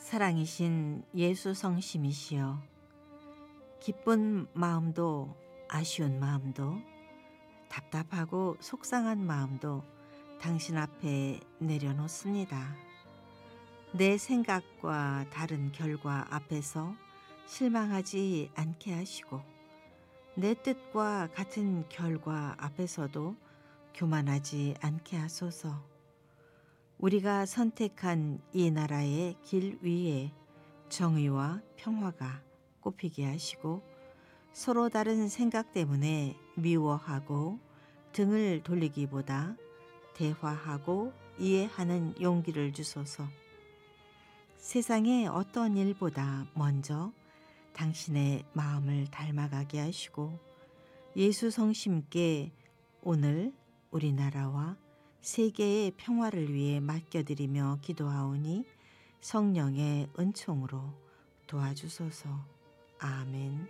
사랑이신 예수 성심이시여, 기쁜 마음도 아쉬운 마음도 답답하고 속상한 마음도 당신 앞에 내려놓습니다. 내 생각과 다른 결과 앞에서 실망하지 않게 하시고, 내 뜻과 같은 결과 앞에서도 교만하지 않게 하소서. 우리가 선택한 이 나라의 길 위에 정의와 평화가 꽃피게 하시고, 서로 다른 생각 때문에 미워하고 등을 돌리기보다 대화하고 이해하는 용기를 주소서. 세상의 어떤 일보다 먼저 당신의 마음을 닮아가게 하시고, 예수 성심께 오늘 우리나라와 세계의 평화를 위해 맡겨드리며 기도하오니 성령의 은총으로 도와주소서. 아멘.